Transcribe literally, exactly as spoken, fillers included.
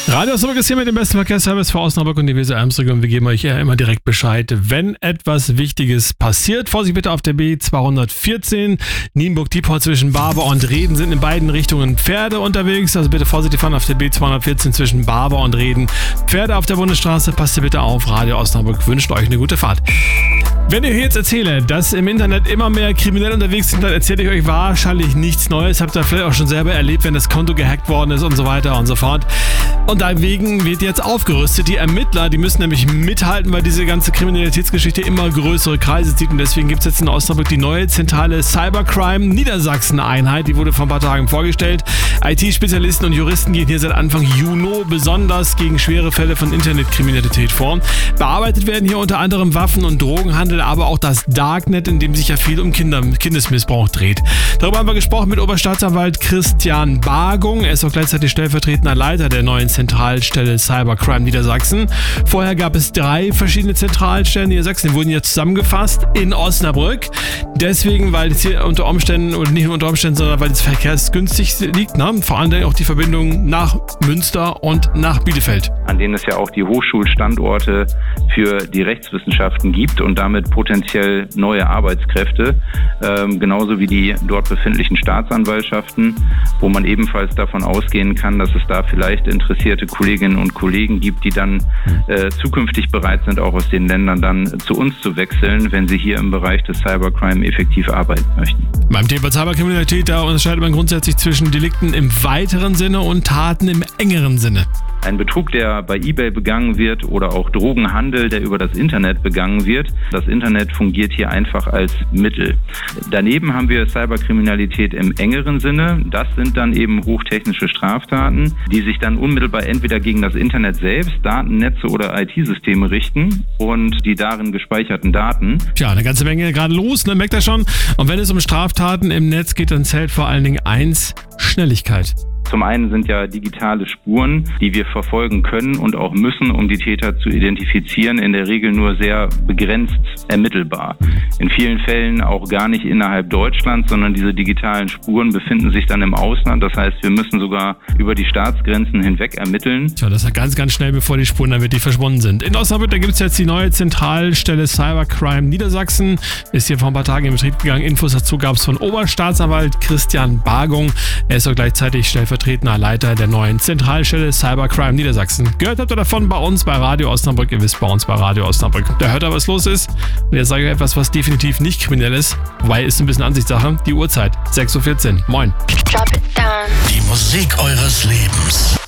Radio Osnabrück ist hier mit dem besten Verkehrsservice für Osnabrück und die Weser-Ems-Region. Wir geben euch ja immer direkt Bescheid, wenn etwas Wichtiges passiert. Vorsicht bitte auf der B zweihundertvierzehn. Nienburg-Diepholz zwischen Barber und Reden sind in beiden Richtungen Pferde unterwegs. Also bitte vorsichtig fahren auf der B zweihundertvierzehn zwischen Barber und Reden. Pferde auf der Bundesstraße, passt ihr bitte auf. Radio Osnabrück wünscht euch eine gute Fahrt. Wenn ich jetzt erzähle, dass im Internet immer mehr Kriminelle unterwegs sind, dann erzähle ich euch wahrscheinlich nichts Neues. Habt ihr vielleicht auch schon selber erlebt, wenn das Konto gehackt worden ist und so weiter und so fort. Und deswegen wird jetzt aufgerüstet. Die Ermittler, die müssen nämlich mithalten, weil diese ganze Kriminalitätsgeschichte immer größere Kreise zieht. Und deswegen gibt es jetzt in Osnabrück die neue zentrale Cybercrime Niedersachsen-Einheit. Die wurde vor ein paar Tagen vorgestellt. I T-Spezialisten und Juristen gehen hier seit Anfang Juni besonders gegen schwere Fälle von Internetkriminalität vor. Bearbeitet werden hier unter anderem Waffen- und Drogenhandel, aber auch das Darknet, in dem sich ja viel um Kinder, Kindesmissbrauch dreht. Darüber haben wir gesprochen mit Oberstaatsanwalt Christian Bagung. Er ist auch gleichzeitig stellvertretender Leiter der neuen Zentralstelle Cybercrime Niedersachsen. Vorher gab es drei verschiedene Zentralstellen Niedersachsen, die wurden jetzt zusammengefasst in Osnabrück. Deswegen, weil es hier unter Umständen, oder nicht nur unter Umständen, sondern weil es verkehrsgünstig liegt, ne? Vor allem auch die Verbindung nach Münster und nach Bielefeld. An denen es ja auch die Hochschulstandorte für die Rechtswissenschaften gibt und damit potenziell neue Arbeitskräfte, ähm, genauso wie die dort befindlichen Staatsanwaltschaften, wo man ebenfalls davon ausgehen kann, dass es da vielleicht interessierte Kolleginnen und Kollegen gibt, die dann äh, zukünftig bereit sind, auch aus den Ländern dann zu uns zu wechseln, wenn sie hier im Bereich des Cybercrime effektiv arbeiten möchten. Beim Thema Cyberkriminalität, da unterscheidet man grundsätzlich zwischen Delikten im weiteren Sinne und Taten im engeren Sinne. Ein Betrug, der bei eBay begangen wird, oder auch Drogenhandel, der über das Internet begangen wird. Das Internet fungiert hier einfach als Mittel. Daneben haben wir Cyberkriminalität im engeren Sinne. Das sind dann eben hochtechnische Straftaten, die sich dann unmittelbar entweder gegen das Internet selbst, Datennetze oder I T-Systeme richten und die darin gespeicherten Daten. Tja, eine ganze Menge gerade los, ne? Merkt ihr schon? Und wenn es um Straftaten im Netz geht, dann zählt vor allen Dingen eins: Schnelligkeit. Zum einen sind ja digitale Spuren, die wir verfolgen können und auch müssen, um die Täter zu identifizieren, in der Regel nur sehr begrenzt ermittelbar. In vielen Fällen auch gar nicht innerhalb Deutschlands, sondern diese digitalen Spuren befinden sich dann im Ausland. Das heißt, wir müssen sogar über die Staatsgrenzen hinweg ermitteln. Tja, das ist ganz, ganz schnell, bevor die Spuren dann wirklich verschwunden sind. In Osnabrück, da gibt es jetzt die neue Zentralstelle Cybercrime Niedersachsen. Ist hier vor ein paar Tagen in Betrieb gegangen. Infos dazu gab es von Oberstaatsanwalt Christian Bagung. Er ist auch gleichzeitig stellvertretender Leiter der neuen Zentralstelle Cybercrime Niedersachsen. Gehört habt ihr davon bei uns bei Radio Osnabrück. Ihr wisst, bei uns bei Radio Osnabrück. Da hört ihr, was los ist. Und jetzt sage ich etwas, was definitiv nicht kriminell ist. Wobei, ist ein bisschen Ansichtssache. Die Uhrzeit, sechs Uhr vierzehn. Moin. Die Musik eures Lebens.